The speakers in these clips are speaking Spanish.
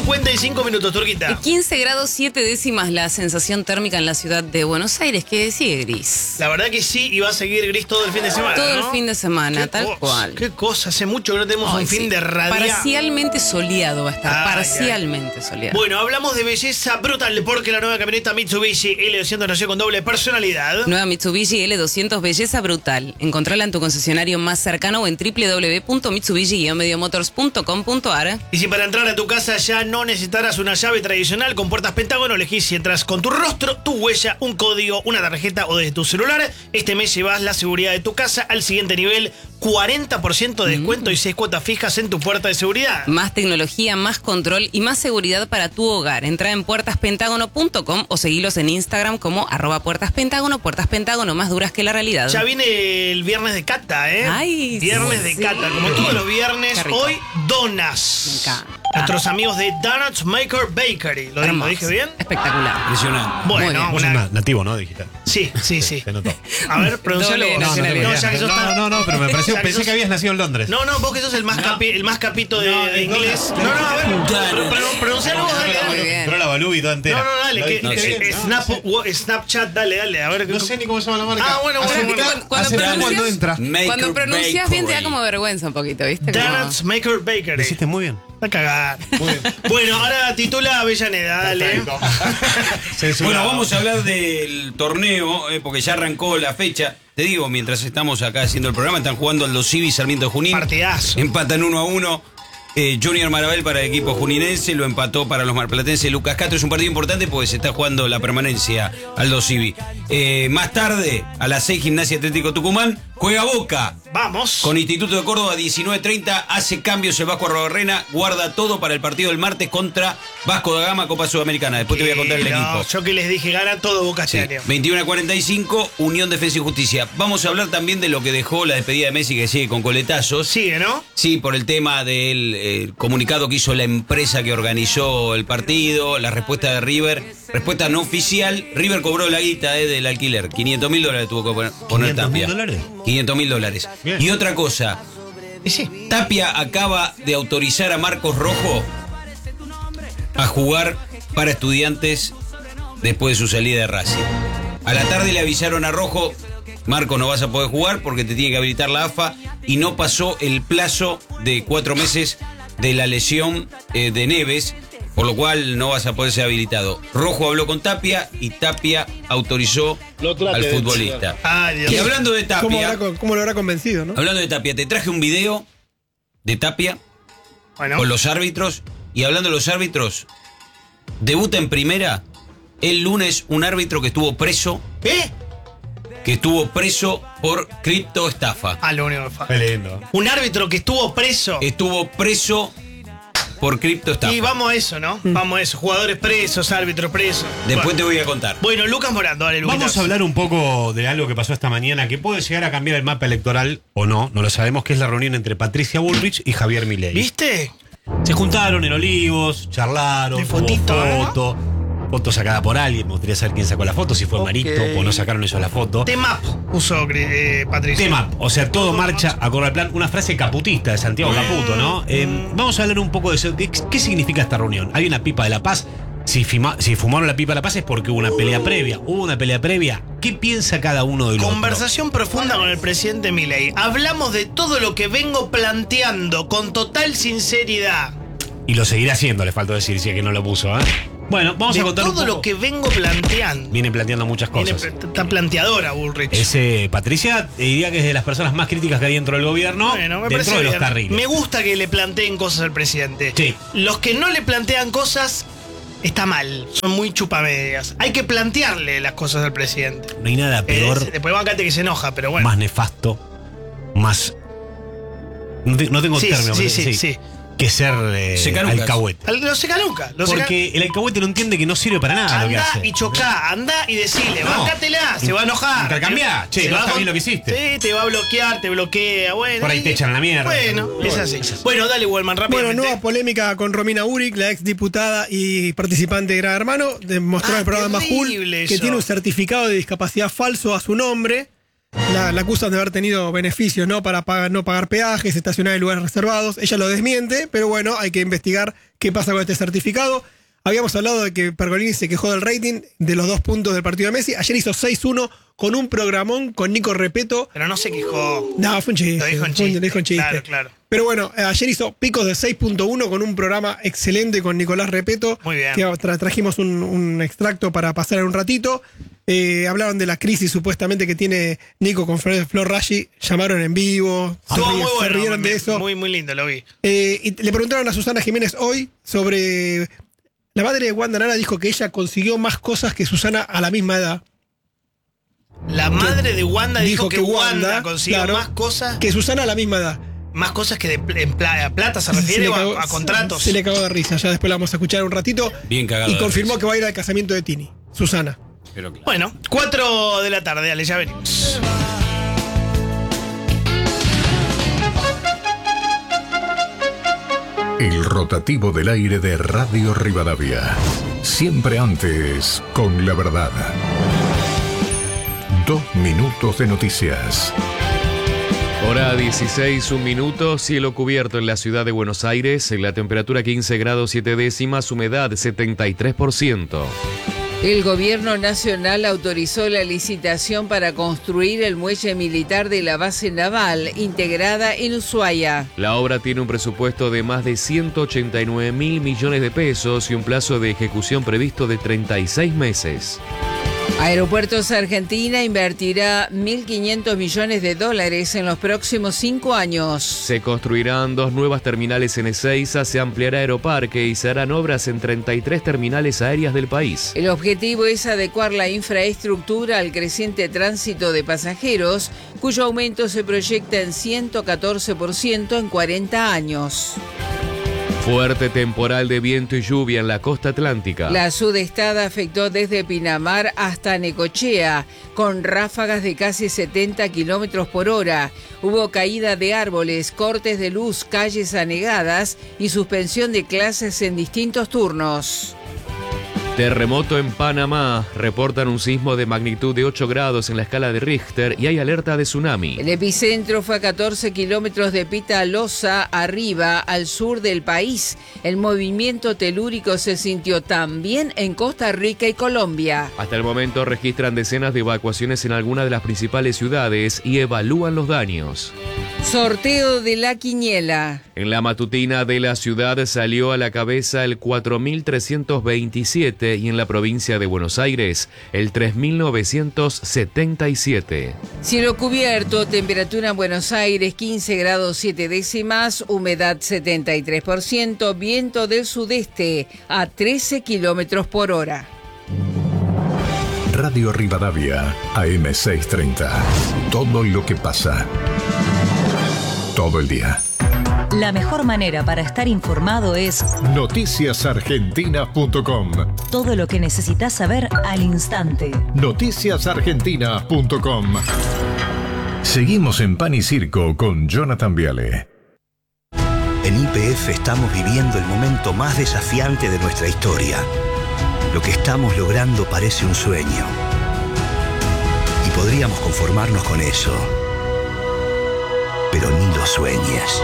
55 minutos, Turquita. 15 grados 7 décimas la sensación térmica en la ciudad de Buenos Aires, que sigue gris. La verdad que sí, y va a seguir gris todo el fin de semana, Todo ¿no? el fin de semana, tal cual. Qué cosa, hace mucho que no tenemos un fin de radiante. Parcialmente soleado va a estar, parcialmente soleado. Bueno, hablamos de belleza brutal, porque la nueva camioneta Mitsubishi L200 nació con doble personalidad. Nueva Mitsubishi L200, belleza brutal. Encontrala en tu concesionario más cercano o en www.mitsubishi-motors.com.ar. Y si para entrar a tu casa ya no necesitarás una llave tradicional con puertas Pentágono, elegís si entras con tu rostro, tu huella, un código, una tarjeta o desde tu celular. Este mes llevas la seguridad de tu casa al siguiente nivel, 40% de descuento y 6 cuotas fijas en tu puerta de seguridad. Más tecnología, más control y más seguridad para tu hogar. Entra en puertaspentágono.com o seguilos en Instagram como @puertaspentágono. Puertas Pentágono, más duras que la realidad. Ya viene el viernes de cata, ¿eh? Ay, viernes de cata, como todos los viernes. Hoy donas. Me encanta. Nuestros amigos de Donuts Maker Bakery. ¿Lo dije bien? Espectacular. Impresionante. Bueno, Vos sos nativo, ¿no? Digital. Sí. Se notó. A ver, pronuncialo Doble vos. nacionalidad. ya que sos tan- No, pero me pareció, ya que pensé sos- que habías nacido en Londres. No, vos que sos el más, el más capito de inglés. No, a ver. Pronuncialo vos, dale. Muy bien. Entró la Balubi toda entera. No, dale. Lo que dijiste bien, ¿no? Snapchat, dale. A ver. No sé ni cómo se llama la marca. Ah, bueno. Cuando cuando entra. Cuando pronuncias bien te da como vergüenza un poquito, ¿viste? Donuts Maker Lo Bakery. hiciste muy bien. Está cagada. Bueno, ahora titula Avellaneda, dale. Bueno, vamos a hablar del torneo, porque ya arrancó la fecha. Te digo, mientras estamos acá haciendo el programa, están jugando Aldo Civi, Sarmiento de Junín. Partidazo. Empatan 1-1. Junior Marabel para el equipo juninense, lo empató para los marplatenses Lucas Castro. Es un partido importante porque se está jugando la permanencia Aldo Civi. Más tarde, a las 6, Gimnasia Atlético Tucumán juega Boca. Vamos. Con Instituto de Córdoba 19:30, hace cambios el Vasco Arrobarrena, guarda todo para el partido del martes contra Vasco da Gama, Copa Sudamericana. Después te voy a contar el equipo. Yo que les dije, gana todo Boca Sí, este año. 21:45, Unión Defensa y Justicia. Vamos a hablar también de lo que dejó la despedida de Messi, que sigue con coletazos. Sigue, ¿no? Sí, por el tema del comunicado que hizo la empresa que organizó el partido, la respuesta de River, respuesta no oficial. River cobró la guita del alquiler, $500.000 tuvo que poner Tapia. $500.000. $500.000. Bien. Y otra cosa, Tapia acaba de autorizar a Marcos Rojo a jugar para Estudiantes después de su salida de Racing. A la tarde le avisaron a Rojo: Marco, no vas a poder jugar porque te tiene que habilitar la AFA, y no pasó el plazo de 4 meses de la lesión de Neves, por lo cual no vas a poder ser habilitado. Rojo habló con Tapia y Tapia autorizó al futbolista. Ay, Dios. Y hablando de Tapia, ¿Cómo lo habrá convencido, no? hablando de Tapia, te traje un video de Tapia Bueno. con los árbitros, y hablando de los árbitros, debuta en primera el lunes un árbitro que estuvo preso por criptoestafa. Ah, lo único que falta. Qué lindo. Un árbitro que estuvo preso. Estuvo preso por criptoestafa. Y vamos a eso, ¿no? Vamos a eso. Jugadores presos, árbitros presos. Después te voy a contar. Bueno, Lucas Morando, dale, Lucas. Vamos a hablar un poco de algo que pasó esta mañana que puede llegar a cambiar el mapa electoral o no lo sabemos, que es la reunión entre Patricia Bullrich y Javier Milei. ¿Viste? Se juntaron en Olivos, charlaron, De fotito, hubo foto sacada por alguien, me gustaría saber quién sacó la foto, si fue Marito o no sacaron ellos la foto. Temap puso Patricia. Tema, o sea, todo marcha acorde al plan, una frase caputista de Santiago Caputo, ¿no? Vamos a hablar un poco de eso. ¿Qué significa esta reunión? ¿Hay una pipa de la paz? Si fumaron la pipa de la paz es porque hubo una pelea previa. ¿Hubo una pelea previa? ¿Qué piensa cada uno de los Conversación profunda con el presidente Milei. Hablamos de todo lo que vengo planteando con total sinceridad. Y lo seguirá haciendo, le faltó decir, si es que no lo puso, ¿eh? Bueno, vamos De a contar un todo poco. lo que vengo planteando. Viene planteando muchas cosas. Está planteadora, Bullrich. Patricia diría que es de las personas más críticas que hay dentro del gobierno, Bueno, me dentro parece de los bien. carriles. Me gusta que le planteen cosas al presidente. Sí. Los que no le plantean cosas, está mal. Son muy chupamedias. Hay que plantearle las cosas al presidente. No hay nada peor, Después bancate que se enoja, pero bueno. más nefasto, más... No tengo Sí, término, sí, pero sí. que ser Secalucas. alcahuete. Lo seca nunca. Porque el alcahuete no entiende que no sirve para nada lo que Andá hace. y chocá, andá y decile, No. bancátela, se va a enojar. Intercambiá. Che, Se no va está con- bien lo que hiciste. Sí, te va a bloquear, te bloquea, bueno. Por ahí te echan la mierda. Bueno, es así. Bueno, dale, Wellman, Bueno, rápidamente. nueva polémica con Romina Uric, la ex diputada y participante de Gran Hermano, demostró en el programa Majul terrible que eso. tiene un certificado de discapacidad falso a su nombre. La acusan de haber tenido beneficios, ¿no? Para no pagar peajes, estacionar en lugares reservados. Ella lo desmiente, pero bueno, hay que investigar qué pasa con este certificado. Habíamos hablado de que Pergolini se quejó del rating de los 2 puntos del partido de Messi. Ayer hizo 6-1 con un programón con Nico Repetto. Pero no se quejó. No, fue un chiste. Lo dijo en chiste. Claro. Pero bueno, ayer hizo picos de 6.1 con un programa excelente con Nicolás Repetto. Muy bien. Que trajimos un extracto para pasar en un ratito. Hablaron de la crisis supuestamente que tiene Nico con Flor Raggi. Llamaron en vivo. Estuvo muy bueno. Se rieron de eso. Muy lindo, lo vi. Y le preguntaron a Susana Jiménez hoy sobre... La madre de Wanda Nara dijo que ella consiguió más cosas que Susana a la misma edad. La madre de Wanda dijo que Wanda consiguió más cosas que Susana a la misma edad. Más cosas que en plata se refiere o a contratos. Se le cagó de risa, ya después la vamos a escuchar un ratito. Bien cagado. Y confirmó que va a ir al casamiento de Tini, Susana. Pero claro. Bueno, 4 de la tarde, dale, ya venimos. El rotativo del aire de Radio Rivadavia. Siempre antes, con la verdad. 2 minutos de noticias. Hora 16, 1 minuto, cielo cubierto en la ciudad de Buenos Aires, la temperatura 15 grados 7 décimas, humedad 73%. El gobierno nacional autorizó la licitación para construir el muelle militar de la base naval, integrada en Ushuaia. La obra tiene un presupuesto de más de 189.000 millones de pesos y un plazo de ejecución previsto de 36 meses. Aeropuertos Argentina invertirá $1.500 millones en los próximos 5 años. Se construirán 2 nuevas terminales en Ezeiza, se ampliará Aeroparque y se harán obras en 33 terminales aéreas del país. El objetivo es adecuar la infraestructura al creciente tránsito de pasajeros, cuyo aumento se proyecta en 114% en 40 años. Fuerte temporal de viento y lluvia en la costa atlántica. La sudestada afectó desde Pinamar hasta Necochea, con ráfagas de casi 70 kilómetros por hora. Hubo caída de árboles, cortes de luz, calles anegadas y suspensión de clases en distintos turnos. Terremoto en Panamá. Reportan un sismo de magnitud de 8 grados en la escala de Richter y hay alerta de tsunami. El epicentro fue a 14 kilómetros de Pitalosa, arriba, al sur del país. El movimiento telúrico se sintió también en Costa Rica y Colombia. Hasta el momento registran decenas de evacuaciones en algunas de las principales ciudades y evalúan los daños. Sorteo de la quiniela. En la matutina de la ciudad salió a la cabeza el 4.327 y en la provincia de Buenos Aires el 3.977. Cielo cubierto, temperatura en Buenos Aires 15 grados 7 décimas, humedad 73%, viento del sudeste a 13 kilómetros por hora. Radio Rivadavia, AM630. Todo lo que pasa. Todo el día. La mejor manera para estar informado es noticiasargentina.com. Todo lo que necesitas saber al instante. Noticiasargentina.com. Seguimos en Pan y Circo con Jonathan Viale. En YPF estamos viviendo el momento más desafiante de nuestra historia. Lo que estamos logrando parece un sueño. Y podríamos conformarnos con eso. Pero ni lo sueñes.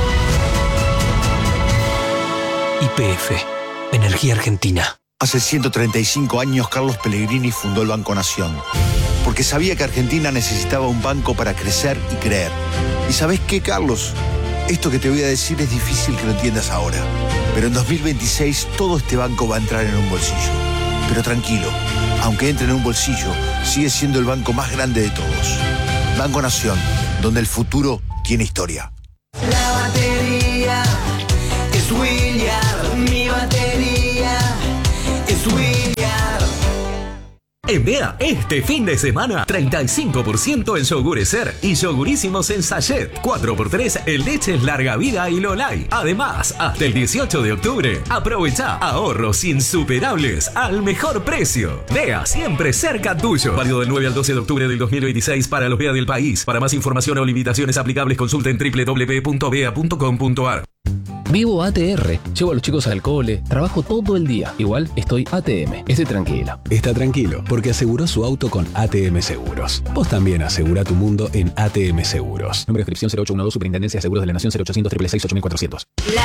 YPF, Energía Argentina. Hace 135 años Carlos Pellegrini fundó el Banco Nación, porque sabía que Argentina necesitaba un banco para crecer y creer. ¿Y sabés qué, Carlos? Esto que te voy a decir es difícil que lo entiendas ahora, pero en 2026 todo este banco va a entrar en un bolsillo. Pero tranquilo, aunque entre en un bolsillo, sigue siendo el banco más grande de todos. Banco Nación, donde el futuro tiene historia. La batería es William, mi batería es William. En Bea, este fin de semana, 35% en yogures Ser y yogurísimos en sachet. 4x3 en leches larga vida y Lolay. Además, hasta el 18 de octubre, aprovecha ahorros insuperables al mejor precio. Bea, siempre cerca tuyo. Válido del 9 al 12 de octubre del 2026 para los Bea del país. Para más información o limitaciones aplicables, consulten www.bea.com.ar. Vivo ATR, llevo a los chicos al cole, trabajo todo el día. Igual estoy ATM, estoy tranquilo. Está tranquilo, porque aseguró su auto con ATM Seguros. Vos también asegura tu mundo en ATM Seguros. Número de inscripción 0812, Superintendencia de Seguros de la Nación 0800 666 8400. La